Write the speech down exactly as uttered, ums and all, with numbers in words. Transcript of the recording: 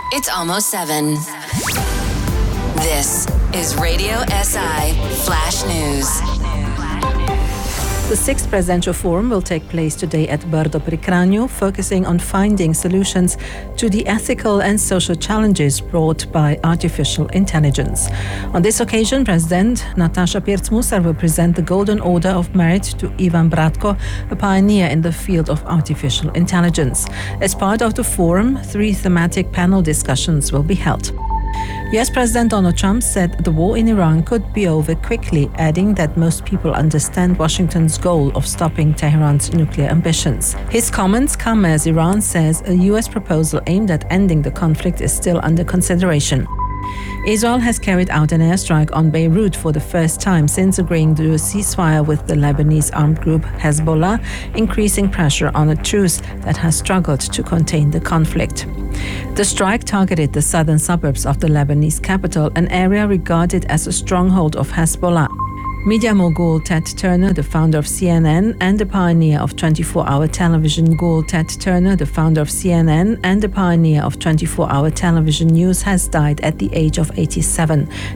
It's almost seven. This is Radio S I Flash News. The sixth Presidential Forum will take place today at Brdo pri Kranju, focusing on finding solutions to the ethical and social challenges brought by artificial intelligence. On this occasion, President Nataša Pirc-Musar will present the Golden Order of Merit to Ivan Bratko, a pioneer in the field of artificial intelligence. As part of the forum, three thematic panel discussions will be held. U S President Donald Trump said the war in Iran could be over quickly, adding that most people understand Washington's goal of stopping Tehran's nuclear ambitions. His comments come as Iran says a U S proposal aimed at ending the conflict is still under consideration. Israel has carried out an airstrike on Beirut for the first time since agreeing to a ceasefire with the Lebanese armed group Hezbollah, increasing pressure on a truce that has struggled to contain the conflict. The strike targeted the southern suburbs of the Lebanese capital, an area regarded as a stronghold of Hezbollah. Media mogul Ted Turner, the founder of C N N and the pioneer of twenty-four hour television, Ghoul Ted Turner, the founder of C N N and the pioneer of twenty-four hour television news, has died at the age of eighty-seven.